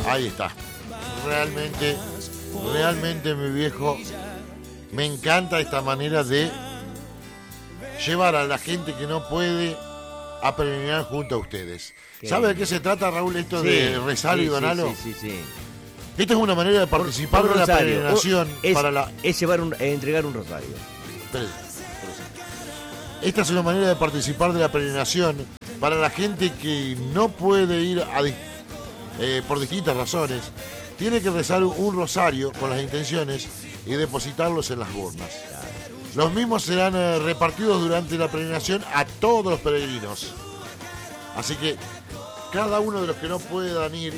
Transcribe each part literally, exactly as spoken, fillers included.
Ahí está. Realmente, realmente mi viejo, me encanta esta manera de llevar a la gente que no puede a peregrinar junto a ustedes. Qué ¿Sabe de lindo. qué se trata, Raúl, esto Sí, de rezar sí, y donarlo? Sí, sí, sí, sí. Esta es una manera de participar Un- un de la rosario. peregrinación es, para la... es llevar un, eh, entregar un rosario. Espérese, espérese. Esta es una manera de participar de la peregrinación para la gente que no puede ir a di- eh, por distintas razones. Tiene que rezar un rosario con las intenciones y depositarlos en las urnas. Los mismos serán eh, repartidos durante la peregrinación a todos los peregrinos. Así que cada uno de los que no puedan ir,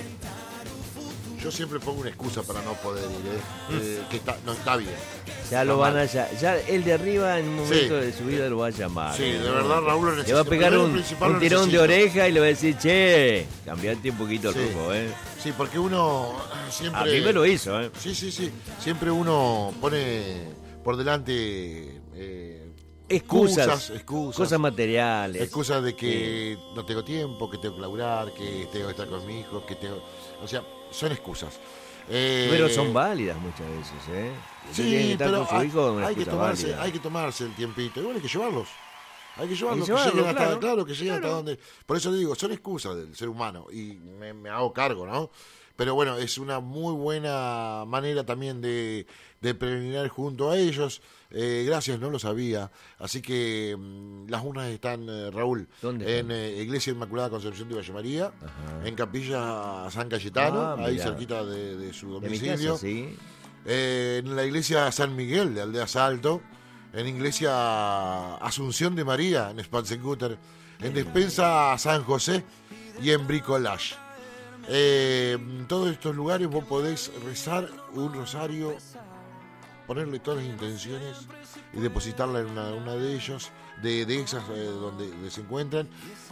yo siempre pongo una excusa para no poder ir, ¿eh? Eh, que está, no está bien. Ya lo Está van mal. a ya, ya el de arriba en un momento Sí. de su vida lo va a llamar. Sí, ¿eh? de verdad, Raúl, lo Le necesito. va a pegar Primero un, principal, un lo tirón de necesito. oreja y le va a decir, che, cambiate un poquito el Sí. rumbo, ¿eh? Sí, porque uno siempre... A mí me lo hizo, ¿eh? Sí, sí, sí. Siempre uno pone por delante eh, Excusas, excusas, excusas, cosas materiales. excusas de que no tengo tiempo, que tengo que laburar, que tengo que estar con mi hijo, que tengo... O sea, son excusas. Eh, Pero son válidas muchas veces, ¿eh? Usted tiene que Sí, estar pero con su hay, hijo, una hay que excusa tomarse, válida. hay que tomarse el tiempito. Igual hay que llevarlos. Hay que llevarlos, llevarlo, que lleguen hasta, claro. claro, que lleguen Claro. hasta donde. Por eso le digo, son excusas del ser humano y me, me hago cargo, ¿no? Pero bueno, es una muy buena manera también de, de peregrinar junto a ellos. Eh, gracias, no lo sabía. Así que mm, las urnas están, eh, Raúl, ¿Dónde en están? eh, Iglesia Inmaculada Concepción de Valle María, Ajá. en Capilla San Cayetano, Ah, ahí mirá. cerquita de, de su De mi domicilio. casa, sí. Eh, en la iglesia San Miguel de Aldea Salto, en iglesia Asunción de María en Spatzenguter, en Despensa San José y en Bricolage. Eh, en todos estos lugares vos podés rezar un rosario, ponerle todas las intenciones y depositarla en una, una de ellos, de, de esas eh, donde, donde se encuentran,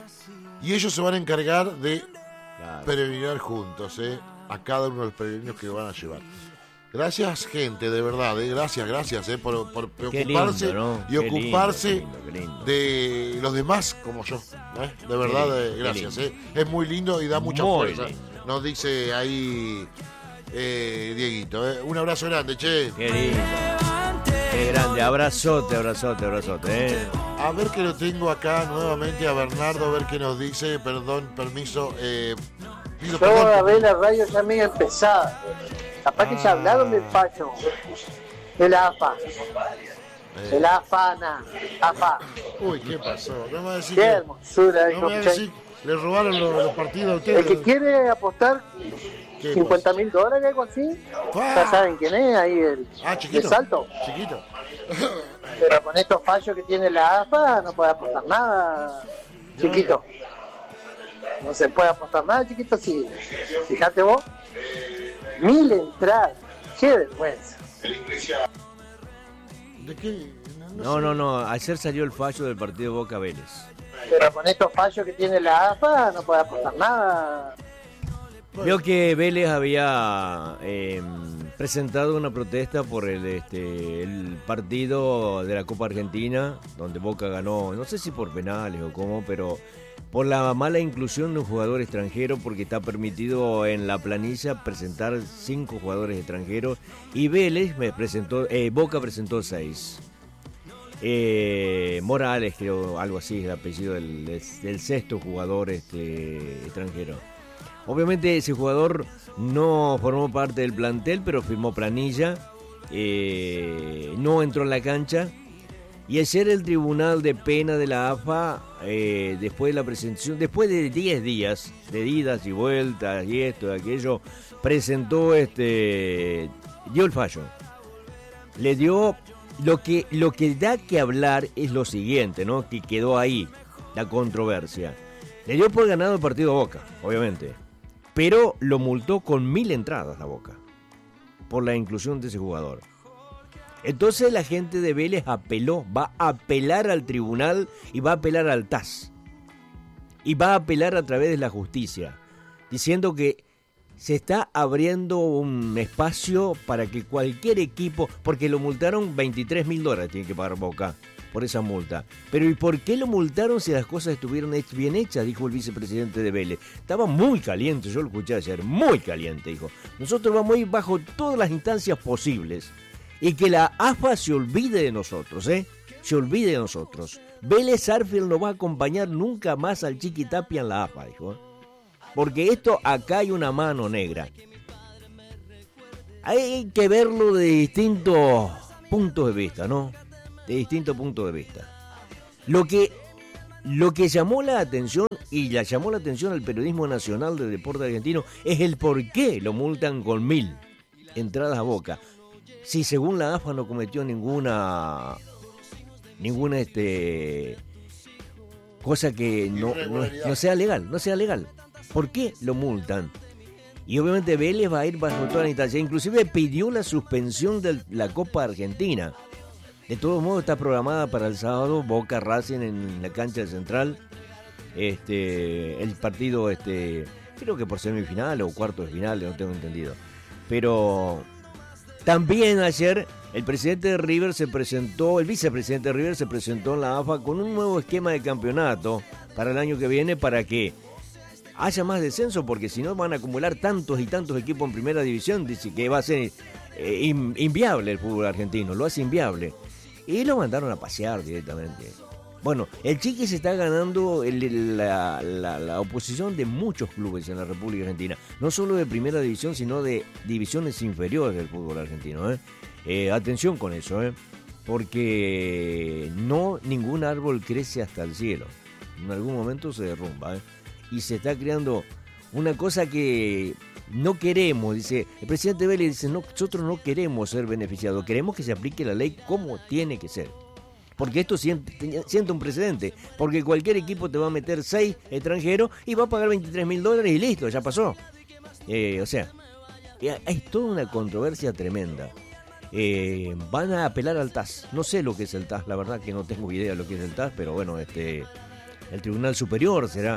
y ellos se van a encargar de Claro. peregrinar juntos, eh, a cada uno de los peregrinos que van a llevar. Gracias, gente, de verdad, eh, gracias, gracias eh, por, por Qué preocuparse lindo, ¿no? y Qué lindo, ocuparse qué lindo, qué lindo. de los demás como yo. eh, De verdad, lindo, eh, qué gracias. lindo. eh. Es muy lindo y da mucha Muy fuerza. lindo. Nos dice ahí eh, Dieguito. eh. Un abrazo grande, che. Qué lindo. Qué grande. Abrazote, abrazote, abrazote, ¿eh? A ver que lo tengo acá nuevamente a Bernardo, a ver qué nos dice. Perdón, permiso. Eh, pido Yo perdón. a ver la radio ya medio empezada. Capaz que ya hablaron del fallo. De la A F A. De la AFANA. A F A. Uy, ¿qué pasó? No me va a decir Qué que- hermosura, no dijo me va a Michel. decir, le robaron los, los partidos a El ustedes. que quiere apostar ¿Qué cincuenta pasa? mil dólares, algo así, Ah. ya saben quién es, ahí el Ah, de chiquito. Salto. Chiquito. Pero con estos fallos que tiene la A F A no puede apostar nada, chiquito. No se puede apostar nada, chiquito, sí. Fíjate vos, mil entradas, qué vergüenza. ¿De qué? No, No, sé. no, no. Ayer salió el fallo del partido Boca Vélez. Pero con estos fallos que tiene la A F A no puede apostar nada. Veo que Vélez había eh, presentado una protesta por el, este, el partido de la Copa Argentina, donde Boca ganó, no sé si por penales o cómo, pero por la mala inclusión de un jugador extranjero, porque está permitido en la planilla presentar cinco jugadores extranjeros, y Vélez me presentó, eh, Boca presentó seis. Eh, Morales, creo, algo así es el apellido del, del sexto jugador este, extranjero. Obviamente ese jugador no formó parte del plantel, pero firmó planilla, eh, no entró en la cancha. Y ayer el Tribunal de Pena de la A F A, eh, después de la presentación, después de diez días de idas y vueltas y esto y aquello, presentó este, dio el fallo. Le dio lo que lo que da que hablar es lo siguiente, ¿no? Que quedó ahí la controversia. Le dio por ganado el partido a Boca, obviamente, pero lo multó con mil entradas la Boca por la inclusión de ese jugador. Entonces la gente de Vélez apeló, va a apelar al tribunal y va a apelar al T A S. Y va a apelar a través de la justicia, diciendo que se está abriendo un espacio para que cualquier equipo, porque lo multaron veintitrés mil dólares, tiene que pagar Boca por esa multa. Pero ¿y por qué lo multaron si las cosas estuvieron bien hechas? Dijo el vicepresidente de Vélez. Estaba muy caliente, yo lo escuché ayer, muy caliente, dijo. Nosotros vamos a ir bajo todas las instancias posibles y que la A F A se olvide de nosotros, ¿eh? Se olvide de nosotros. Vélez Sarsfield no va a acompañar nunca más al Chiqui Tapia en la A F A, dijo. Porque esto, acá hay una mano negra. Hay que verlo de distintos puntos de vista, ¿no? De distintos puntos de vista. Lo que, lo que llamó la atención, y la llamó la atención al periodismo nacional del deporte argentino, es el por qué lo multan con mil entradas a Boca. Si según la A F A no cometió ninguna, ninguna este, cosa que no, no, no sea legal, no sea legal. ¿Por qué lo multan? Y obviamente Vélez va a ir bajo toda la instancia. Inclusive pidió la suspensión de la Copa Argentina. De todos modos está programada para el sábado Boca Racing en la cancha del Central. Este, el partido, este, creo que por semifinal o cuartos de final, no tengo entendido. Pero también ayer el presidente de River se presentó, el vicepresidente de River se presentó en la A F A con un nuevo esquema de campeonato para el año que viene para que haya más descenso, porque si no van a acumular tantos y tantos equipos en primera división, dice que va a ser eh, in, inviable el fútbol argentino, lo hace inviable. Y lo mandaron a pasear directamente. Bueno, el Chiqui se está ganando el, la, la, la oposición de muchos clubes en la República Argentina, no solo de primera división, sino de divisiones inferiores del fútbol argentino. ¿eh? Eh, atención con eso, ¿eh? porque no ningún árbol crece hasta el cielo, en algún momento se derrumba, ¿eh? y se está creando una cosa que no queremos, dice el presidente Vélez, dice, no, nosotros no queremos ser beneficiados, queremos que se aplique la ley como tiene que ser. Porque esto siente, siente un precedente, porque cualquier equipo te va a meter seis extranjeros y va a pagar veintitrés mil dólares y listo, ya pasó. Eh, o sea, es toda una controversia tremenda. Eh, van a apelar al T A S, no sé lo que es el T A S, la verdad que no tengo idea de lo que es el T A S, pero bueno, este, el Tribunal Superior será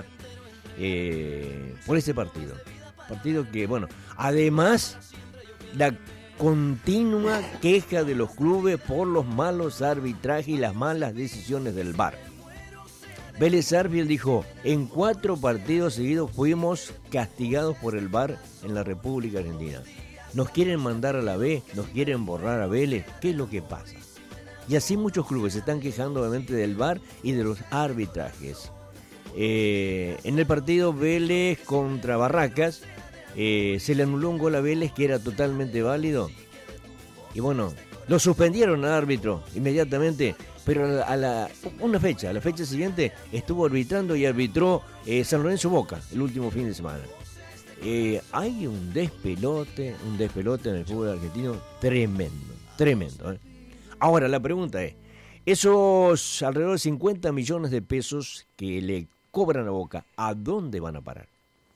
eh, por este partido. Partido que, bueno, además la continua queja de los clubes por los malos arbitrajes y las malas decisiones del V A R. Vélez Sarsfield dijo, en cuatro partidos seguidos fuimos castigados por el V A R en la República Argentina. Nos quieren mandar a la B, nos quieren borrar a Vélez, ¿qué es lo que pasa? Y así muchos clubes se están quejando obviamente del V A R y de los arbitrajes. Eh, en el partido Vélez contra Barracas, Eh, se le anuló un gol a Vélez que era totalmente válido y bueno, lo suspendieron al árbitro inmediatamente, pero a la, a la una fecha, a la fecha siguiente estuvo arbitrando y arbitró eh, San Lorenzo Boca el último fin de semana. Eh, hay un despelote, un despelote en el fútbol argentino tremendo, tremendo. ¿eh? Ahora la pregunta es, esos alrededor de cincuenta millones de pesos que le cobran a Boca, ¿a dónde van a parar?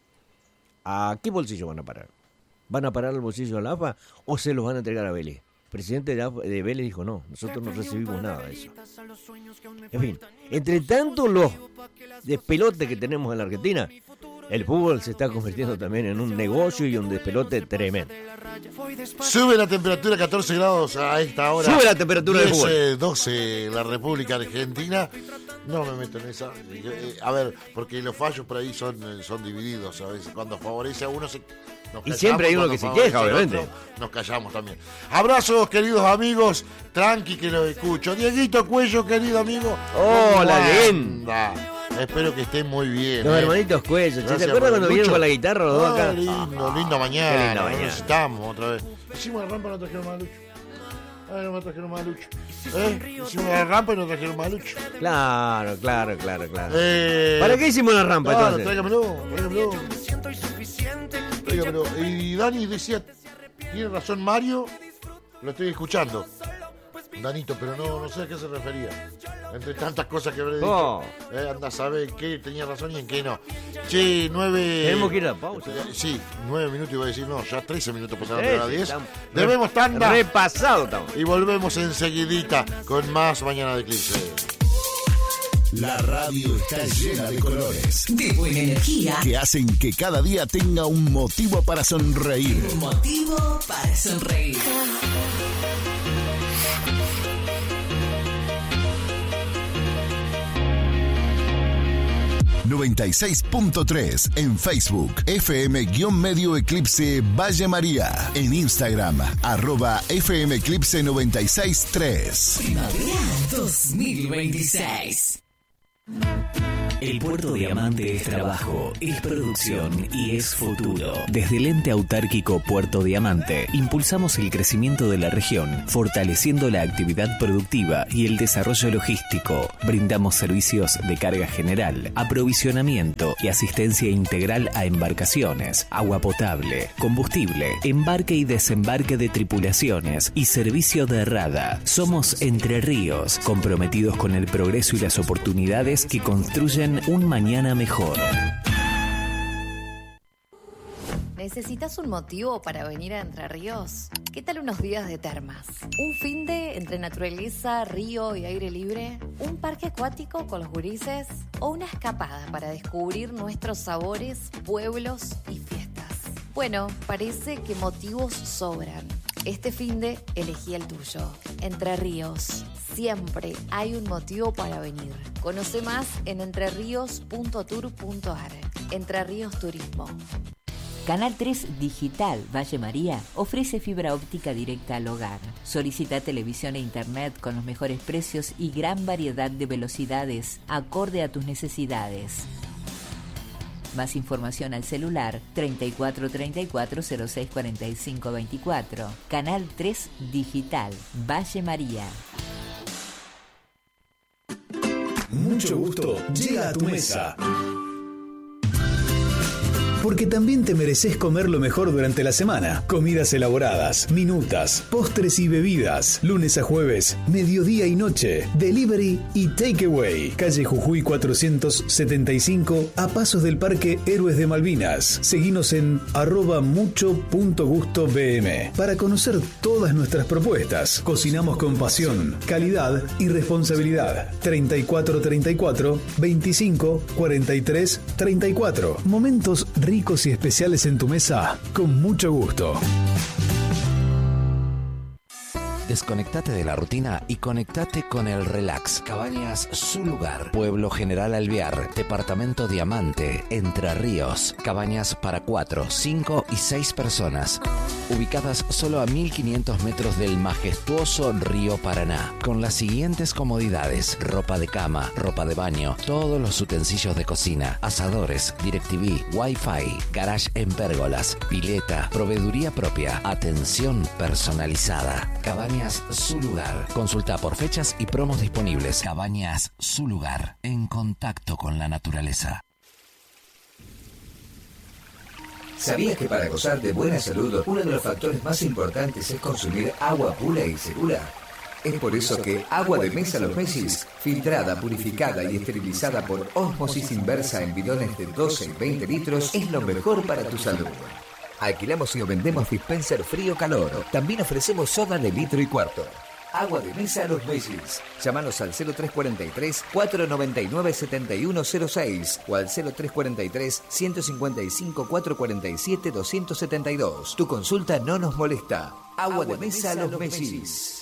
¿A qué bolsillo van a parar? ¿Van a parar al bolsillo de la A F A o se los van a entregar a Vélez? El presidente de Vélez dijo no, nosotros no recibimos nada de eso. En fin, entre tanto los despelotes que tenemos en la Argentina, el fútbol se está convirtiendo también en un negocio y un despelote tremendo. Sube la temperatura a catorce grados a esta hora. Sube la temperatura del fútbol. doce en la República Argentina. No me meto en esa. A ver, porque los fallos por ahí son, son divididos a veces. Cuando favorece a uno se... Y siempre hay uno que se queja, obviamente. Otro, nos callamos también. Abrazos, queridos amigos. Tranqui que los escucho. Dieguito Cuello, querido amigo. Hola, leyenda. Espero que estén muy bien. Los eh. hermanitos Cuello. ¿Te acuerdas cuando vinieron con la guitarra los dos acá? Lindo, ah, linda mañana. Qué linda mañana. Necesitamos otra vez. Hicimos la rampa y no trajeron más Lucho. Ay, no me trajeron más Lucho. ¿Eh? Hicimos la rampa y no trajeron más Lucho. Claro, claro, claro, claro. Eh... ¿Para qué hicimos la rampa claro, entonces? Tráigamelo, tráigamelo. Tráigamelo. Y Dani decía, tiene razón Mario, lo estoy escuchando. Danito, pero no, no sé a qué se refería. Entre tantas cosas que habré dicho. Oh. Eh, anda a saber qué tenía razón y en qué no. Che, nueve... Tenemos que ir a la pausa. Eh, sí, nueve minutos iba a decir, no, ya trece minutos pasaron Eh, de las diez. estamos- Debemos tanda. Repasado estamos. Y volvemos enseguidita con más Mañana de Eclipse. La radio está llena de colores De buena energía. que hacen que cada día tenga un motivo para sonreír. Un motivo para sonreír. noventa y seis punto tres en Facebook, F M-Medio Eclipse Valle María. En Instagram, arroba F M Eclipse noventa y seis punto tres. Primavera dos mil veintiséis. El Puerto Diamante es trabajo, es producción y es futuro. Desde el ente autárquico Puerto Diamante, impulsamos el crecimiento de la región, fortaleciendo la actividad productiva y el desarrollo logístico. Brindamos servicios de carga general, aprovisionamiento y asistencia integral a embarcaciones, agua potable, combustible, embarque y desembarque de tripulaciones y servicio de rada. Somos Entre Ríos, comprometidos con el progreso y las oportunidades que construyen un mañana mejor. ¿Necesitas un motivo para venir a Entre Ríos? ¿Qué tal unos días de termas? ¿Un finde entre naturaleza, río y aire libre? ¿Un parque acuático con los gurises? ¿O una escapada para descubrir nuestros sabores, pueblos y fiestas? Bueno, parece que motivos sobran. Este finde elegí el tuyo. Entre Ríos. Siempre hay un motivo para venir. Conoce más en entreríos punto tour punto a r. Entre Ríos Turismo. Canal tres Digital Valle María ofrece fibra óptica directa al hogar. Solicita televisión e internet con los mejores precios y gran variedad de velocidades, acorde a tus necesidades. Más información al celular treinta y cuatro treinta y cuatro cero seis cuarenta y cinco veinticuatro. Canal tres Digital Valle María. Mucho gusto llega a tu mesa. Porque también te mereces comer lo mejor durante la semana. Comidas elaboradas, minutas, postres y bebidas. Lunes a jueves, mediodía y noche. Delivery y takeaway. Calle Jujuy cuatrocientos setenta y cinco, a pasos del Parque Héroes de Malvinas. Seguinos en arroba mucho punto gusto bm para conocer todas nuestras propuestas. Cocinamos con pasión, calidad y responsabilidad. treinta y cuatro treinta y cuatro, veinticinco cuarenta y tres treinta y cuatro. Momentos ricos y especiales en tu mesa, con mucho gusto. Desconectate de la rutina y conectate con el relax. Cabañas Su Lugar. Pueblo General Alvear. Departamento Diamante. Entre Ríos. Cabañas para cuatro, cinco y seis personas. Ubicadas solo a mil quinientos metros del majestuoso río Paraná. Con las siguientes comodidades: ropa de cama, ropa de baño, todos los utensilios de cocina, asadores, DirecTV, Wi-Fi, garage en pérgolas, pileta, proveeduría propia, atención personalizada. Cabañas Su Lugar. Consulta por fechas y promos disponibles. Cabañas Su Lugar. En contacto con la naturaleza. ¿Sabías que para gozar de buena salud, uno de los factores más importantes es consumir agua pura y segura? Es por eso que Agua de Mesa Los Mesis, filtrada, purificada y esterilizada por ósmosis inversa en bidones de doce y veinte litros, es lo mejor para tu salud. Alquilamos y o vendemos dispenser frío-calor. También ofrecemos soda de litro y cuarto. Agua de Mesa Los Mesis. Llámanos al cero tres cuatro tres, cuatro nueve nueve, siete uno cero seis o al cero tres cuatro tres, uno cinco cinco, cuatro cuatro siete, dos siete dos. Tu consulta no nos molesta. Agua, Agua de Mesa, Mesa Los Mesis.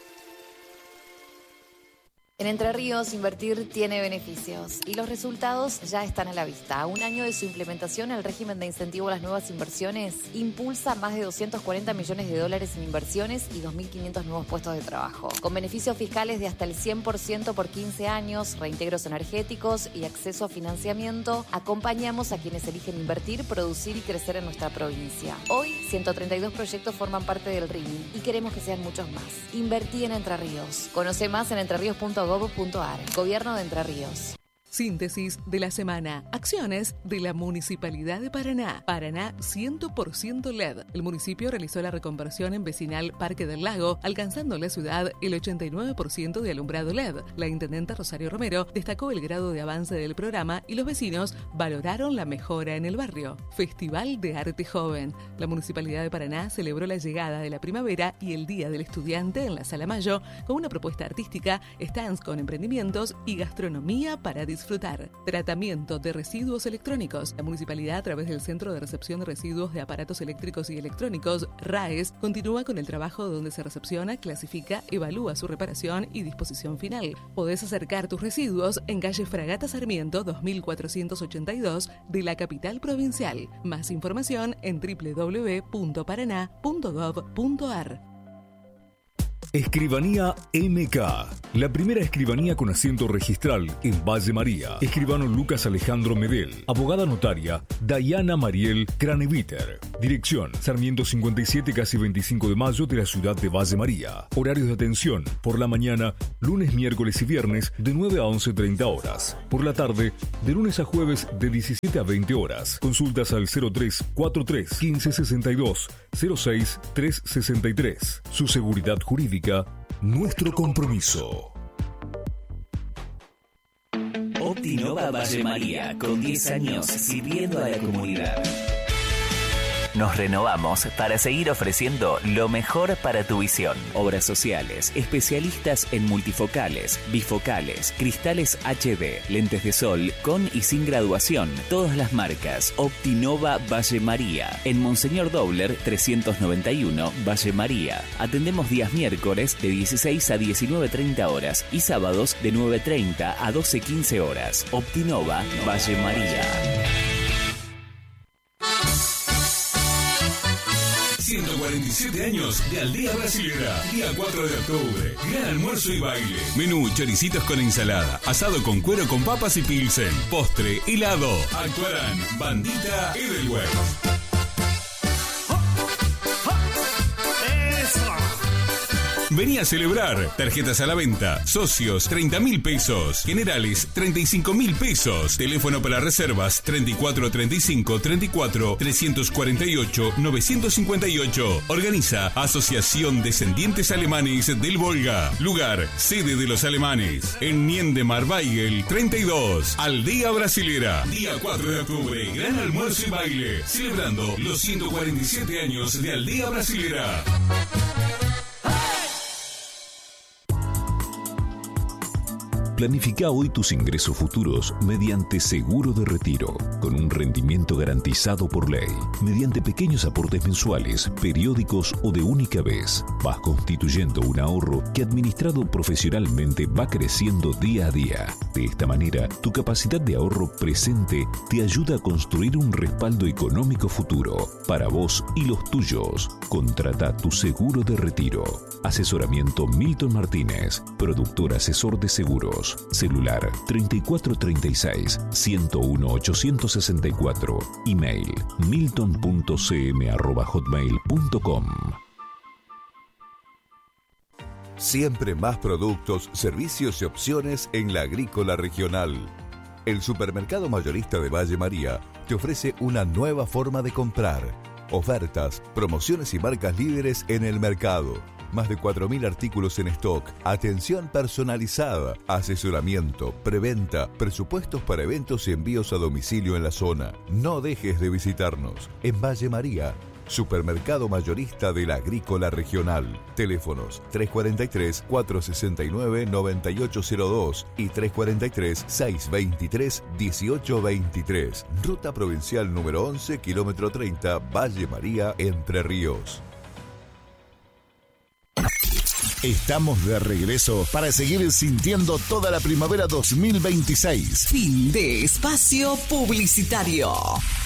En Entre Ríos, invertir tiene beneficios y los resultados ya están a la vista. A un año de su implementación, el régimen de incentivo a las nuevas inversiones impulsa más de doscientos cuarenta millones de dólares en inversiones y dos mil quinientos nuevos puestos de trabajo. Con beneficios fiscales de hasta el cien por ciento por quince años, reintegros energéticos y acceso a financiamiento, acompañamos a quienes eligen invertir, producir y crecer en nuestra provincia. Hoy, ciento treinta y dos proyectos forman parte del R I M y queremos que sean muchos más. Invertí en Entre Ríos. Conoce más en entreríos punto gob punto a r. Gobierno de Entre Ríos. Síntesis de la semana. Acciones de la Municipalidad de Paraná. Paraná cien por ciento L E D. El municipio realizó la reconversión en vecinal Parque del Lago, alcanzando en la ciudad el ochenta y nueve por ciento de alumbrado L E D. La intendenta Rosario Romero destacó el grado de avance del programa y los vecinos valoraron la mejora en el barrio. Festival de Arte Joven. La Municipalidad de Paraná celebró la llegada de la primavera y el Día del Estudiante en la Sala Mayo con una propuesta artística, stands con emprendimientos y gastronomía para disfrutar. disfrutar. Tratamiento de residuos electrónicos. La municipalidad, a través del Centro de Recepción de Residuos de Aparatos Eléctricos y Electrónicos, RAES, continúa con el trabajo donde se recepciona, clasifica, evalúa su reparación y disposición final. Podés acercar tus residuos en calle Fragata Sarmiento dos mil cuatrocientos ochenta y dos de la capital provincial. Más información en doble u doble u doble u punto paraná punto gov punto ar. Escribanía M K, la primera escribanía con asiento registral en Valle María. Escribano Lucas Alejandro Medel. Abogada notaria Dayana Mariel Craneviter. Dirección Sarmiento cincuenta y siete, casi veinticinco de mayo de la ciudad de Valle María. Horarios de atención: por la mañana, lunes, miércoles y viernes de nueve a once treinta horas. Por la tarde, de lunes a jueves de diecisiete a veinte horas. Consultas al cero tres cuarenta y tres, quince sesenta y dos, cero seis tres sesenta y tres. Su seguridad jurídica, nuestro compromiso. Optinova Valle María, con diez años sirviendo a la comunidad. Nos renovamos para seguir ofreciendo lo mejor para tu visión. Obras sociales, especialistas en multifocales, bifocales, cristales H D, lentes de sol, con y sin graduación. Todas las marcas. Optinova Valle María. En Monseñor Dobler trescientos noventa y uno, Valle María. Atendemos días miércoles de dieciséis a diecinueve treinta horas y sábados de nueve treinta a doce quince horas. Optinova Valle María. ciento cuarenta y siete años de Aldea Brasilera. Día cuatro de octubre. Gran almuerzo y baile. Menú: choricitos con ensalada, asado con cuero con papas y pilsen, postre, helado. Actuarán Bandita Edelweiss. Vení a celebrar. Tarjetas a la venta. Socios, treinta mil pesos. Generales, treinta y cinco mil pesos. Teléfono para reservas, treinta y cuatro treinta y cinco treinta y cuatro trescientos cuarenta y ocho novecientos cincuenta y ocho. Organiza Asociación Descendientes Alemanes del Volga. Lugar: sede de los alemanes. En Niende Marbaigel treinta y dos. Aldea Brasilera. Día cuatro de octubre. Gran almuerzo y baile. Celebrando los ciento cuarenta y siete años de Aldea Brasilera. Planifica hoy tus ingresos futuros mediante seguro de retiro, con un rendimiento garantizado por ley, mediante pequeños aportes mensuales, periódicos o de única vez. Vas constituyendo un ahorro que, administrado profesionalmente, va creciendo día a día. De esta manera, tu capacidad de ahorro presente te ayuda a construir un respaldo económico futuro para vos y los tuyos. Contrata tu seguro de retiro. Asesoramiento Milton Martínez, productor asesor de seguros. Celular treinta y cuatro treinta y seis, ciento uno, ochocientos sesenta y cuatro. Email milton punto c m arroba hotmail punto com. Siempre más productos, servicios y opciones en la Agrícola Regional. El supermercado mayorista de Valle María te ofrece una nueva forma de comprar. Ofertas, promociones y marcas líderes en el mercado. Más de cuatro mil artículos en stock, atención personalizada, asesoramiento, preventa, presupuestos para eventos y envíos a domicilio en la zona. No dejes de visitarnos. En Valle María, supermercado mayorista de la Agrícola Regional. Teléfonos tres cuatro tres, cuatro seis nueve, nueve ocho cero dos y tres cuatro tres, seis dos tres, uno ocho dos tres. Ruta provincial número once, kilómetro treinta, Valle María, Entre Ríos. Estamos de regreso para seguir sintiendo toda la primavera dos mil veintiséis. Fin de espacio publicitario.